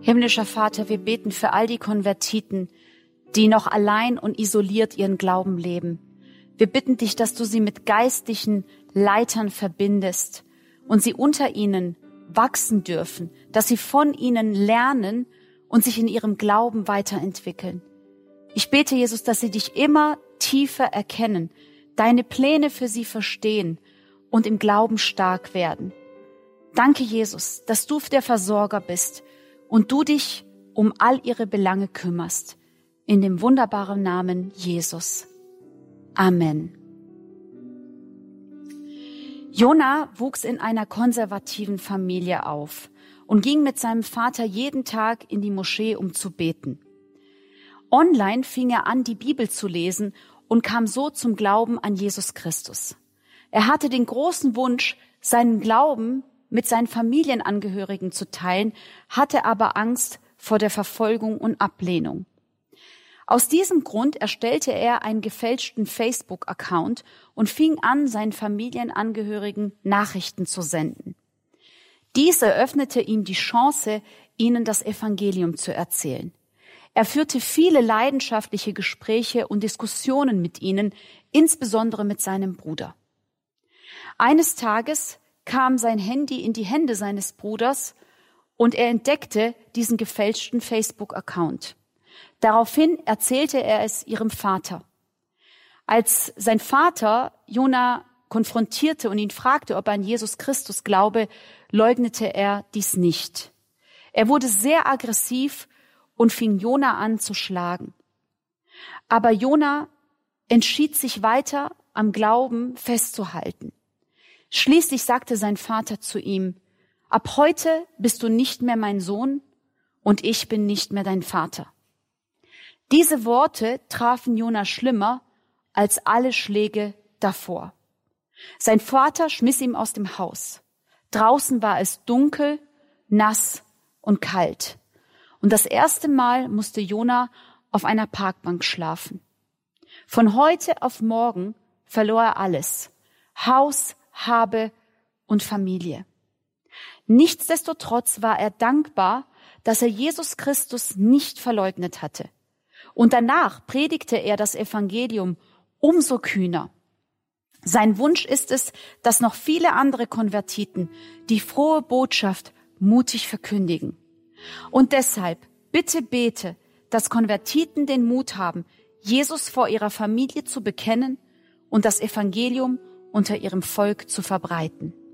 Himmlischer Vater, wir beten für all die Konvertiten, die noch allein und isoliert ihren Glauben leben. Wir bitten dich, dass du sie mit geistlichen Leitern verbindest und sie unter ihnen wachsen dürfen, dass sie von ihnen lernen und sich in ihrem Glauben weiterentwickeln. Ich bete, Jesus, dass sie dich immer tiefer erkennen, deine Pläne für sie verstehen und im Glauben stark werden. Danke, Jesus, dass du der Versorger bist und du dich um all ihre Belange kümmerst. In dem wunderbaren Namen Jesus. Amen. Jona wuchs in einer konservativen Familie auf und ging mit seinem Vater jeden Tag in die Moschee, um zu beten. Online fing er an, die Bibel zu lesen und kam so zum Glauben an Jesus Christus. Er hatte den großen Wunsch, seinen Glauben mit seinen Familienangehörigen zu teilen, hatte aber Angst vor der Verfolgung und Ablehnung. Aus diesem Grund erstellte er einen gefälschten Facebook-Account und fing an, seinen Familienangehörigen Nachrichten zu senden. Dies eröffnete ihm die Chance, ihnen das Evangelium zu erzählen. Er führte viele leidenschaftliche Gespräche und Diskussionen mit ihnen, insbesondere mit seinem Bruder. Eines Tages kam sein Handy in die Hände seines Bruders und er entdeckte diesen gefälschten Facebook-Account. Daraufhin erzählte er es ihrem Vater. Als sein Vater Jona konfrontierte und ihn fragte, ob er an Jesus Christus glaube, leugnete er dies nicht. Er wurde sehr aggressiv und fing Jona an zu schlagen. Aber Jona entschied sich weiter am Glauben festzuhalten. Schließlich sagte sein Vater zu ihm: Ab heute bist du nicht mehr mein Sohn und ich bin nicht mehr dein Vater. Diese Worte trafen Jona schlimmer als alle Schläge davor. Sein Vater schmiss ihn aus dem Haus. Draußen war es dunkel, nass und kalt. Und das erste Mal musste Jona auf einer Parkbank schlafen. Von heute auf morgen verlor er alles: Haus, Habe und Familie. Nichtsdestotrotz war er dankbar, dass er Jesus Christus nicht verleugnet hatte. Und danach predigte er das Evangelium umso kühner. Sein Wunsch ist es, dass noch viele andere Konvertiten die frohe Botschaft mutig verkündigen. Und deshalb bitte bete, dass Konvertiten den Mut haben, Jesus vor ihrer Familie zu bekennen und das Evangelium unter ihrem Volk zu verbreiten.